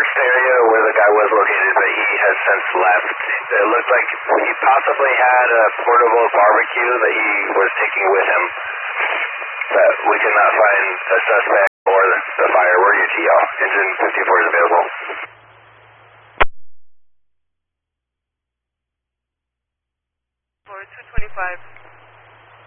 searched the area where the guy was located, but he has since left. It looked like he possibly had a portable barbecue that he was taking with him, but we could not find a suspect or the fire. We're UTL. Engine 54 is available. For 225.